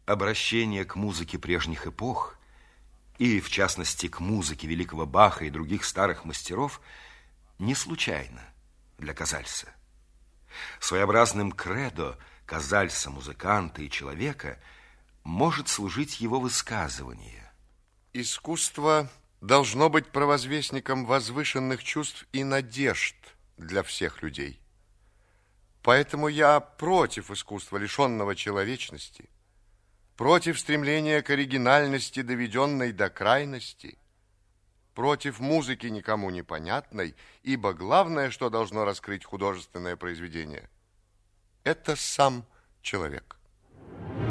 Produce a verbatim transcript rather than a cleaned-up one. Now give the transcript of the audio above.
Обращение к музыке прежних эпох, и в частности к музыке великого Баха и других старых мастеров, не случайно для Казальса. Своеобразным кредо Казальса, музыканта и человека, может служить его высказывание. Искусство должно быть провозвестником возвышенных чувств и надежд для всех людей. Поэтому я против искусства, лишенного человечности, против стремления к оригинальности, доведенной до крайности, против музыки никому непонятной, ибо главное, что должно раскрыть художественное произведение, это сам человек.